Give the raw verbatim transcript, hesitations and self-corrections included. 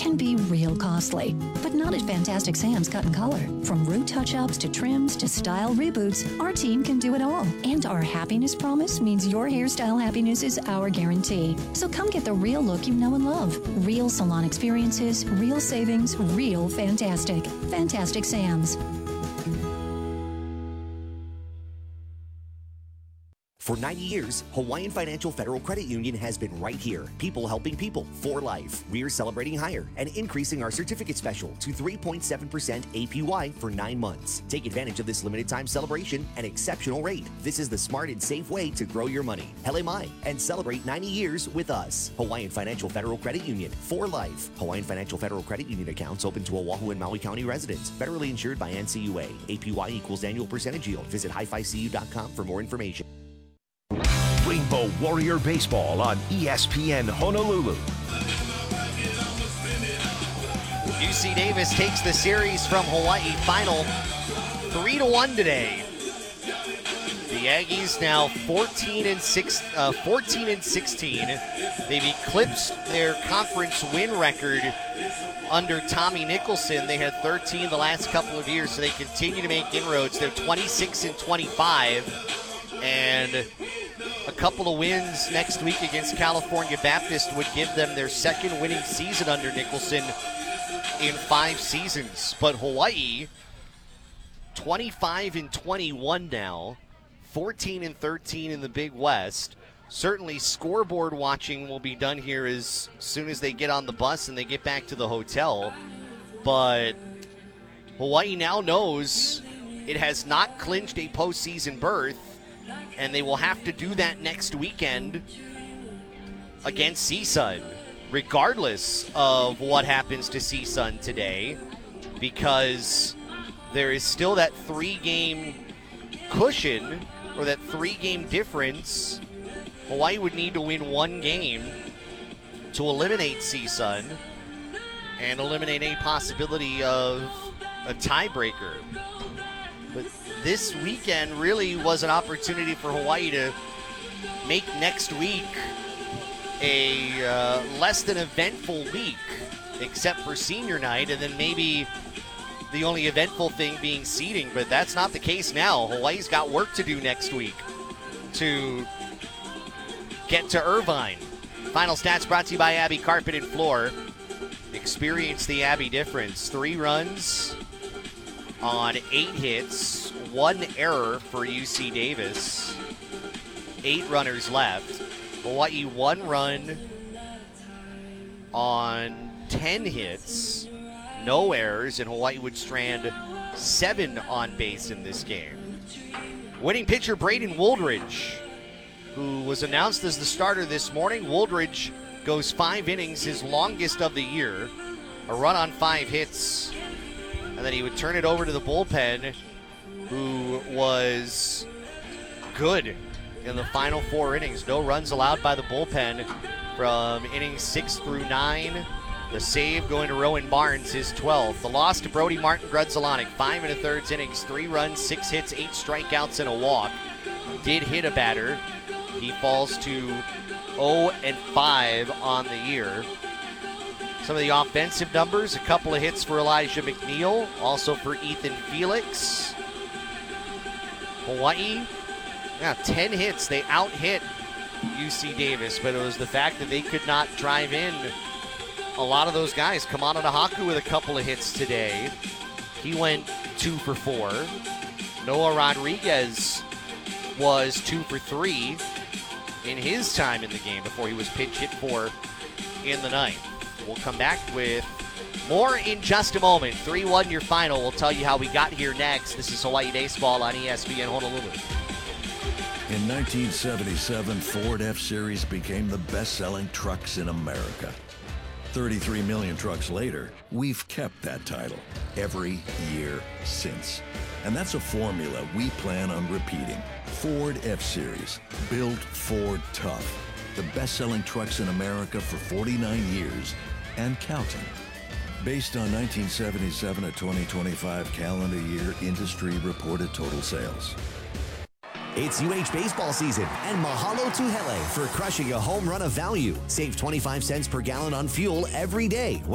can be real costly, but not at Fantastic Sam's Cut and Color. From root touch-ups to trims to style reboots, our team can do it all. And our happiness promise means your hairstyle happiness is our guarantee. So come get the real look you know and love. Real salon experiences, real savings, real fantastic. Fantastic Sam's. For ninety years, Hawaiian Financial Federal Credit Union has been right here. People helping people for life. We're celebrating higher and increasing our certificate special to three point seven percent A P Y for nine months. Take advantage of this limited time celebration and exceptional rate. This is the smart and safe way to grow your money. Hele mai, and celebrate ninety years with us. Hawaiian Financial Federal Credit Union for life. Hawaiian Financial Federal Credit Union accounts open to Oahu and Maui County residents. Federally insured by N C U A. A P Y equals annual percentage yield. Visit hi fi c u dot com for more information. Rainbow Warrior Baseball on E S P N Honolulu. U C Davis takes the series from Hawaii, final three to one today. The Aggies now fourteen and six, uh, fourteen and sixteen. They've eclipsed their conference win record under Tommy Nicholson. They had thirteen the last couple of years, so they continue to make inroads. They're twenty-six and twenty-five, and a couple of wins next week against California Baptist would give them their second winning season under Nicholson in five seasons. But Hawaii, twenty-five and twenty-one now, fourteen and thirteen in the Big West. Certainly scoreboard watching will be done here as soon as they get on the bus and they get back to the hotel. But Hawaii now knows it has not clinched a postseason berth, and they will have to do that next weekend against CSUN, regardless of what happens to CSUN today, because there is still that three-game cushion, or that three-game difference. Hawaii would need to win one game to eliminate CSUN and eliminate any possibility of a tiebreaker. But this weekend really was an opportunity for Hawaii to make next week a uh, less than eventful week, except for senior night, and then maybe the only eventful thing being seeding. But that's not the case now. Hawaii's got work to do next week to get to Irvine. Final stats brought to you by Abbey Carpet and Floor. Experience the Abbey difference. Three runs on eight hits, one error for U C Davis. Eight runners left. Hawaii one run on ten hits, no errors, and Hawaii would strand seven on base in this game. Winning pitcher Braden Wooldridge, who was announced as the starter this morning. Wooldridge goes five innings, his longest of the year, a run on five hits, and then he would turn it over to the bullpen, who was good in the final four innings. No runs allowed by the bullpen from innings six through nine. The save going to Rowan Barnes, his twelfth. The loss to Brody Martin Grudzalonic, five and a third innings, three runs, six hits, eight strikeouts, and a walk. Did hit a batter. He falls to oh and five on the year. Some of the offensive numbers, a couple of hits for Elijah McNeil, also for Ethan Felix. Hawaii, yeah, ten hits. They out-hit U C Davis, but it was the fact that they could not drive in a lot of those guys. Kamana Nahaku with a couple of hits today. He went two for four. Noah Rodriguez was two for three in his time in the game before he was pinch hit for in the ninth. We'll come back with more in just a moment. three one your final. We'll tell you how we got here next. This is Hawaii Baseball on E S P N Honolulu. In nineteen seventy-seven, Ford F-Series became the best-selling trucks in America. thirty-three million trucks later, we've kept that title every year since. And that's a formula we plan on repeating. Ford F-Series, built Ford tough. The best-selling trucks in America for forty-nine years and counting. Based on nineteen seventy-seven to twenty twenty-five calendar year industry reported total sales. It's U H baseball season, and mahalo to Hele for crushing a home run of value. Save twenty-five cents per gallon on fuel every day